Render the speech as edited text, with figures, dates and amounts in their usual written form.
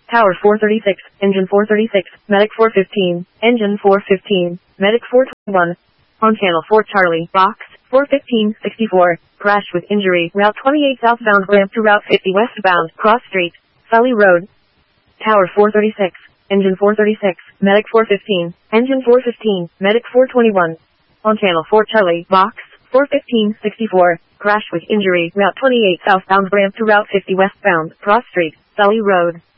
Tower 436, Engine 436, Medic 415, Engine 415, Medic 421. On Channel 4 Charlie, Box 415-64, crash with injury, Route 28 southbound ramp to Route 50 westbound, Cross Street, Sully Road. Tower 436, Engine 436, Medic 415, Engine 415, Medic 421. On Channel 4 Charlie, Box 415-64, crash with injury, Route 28 southbound ramp to Route 50 westbound, Cross Street, Sully Road.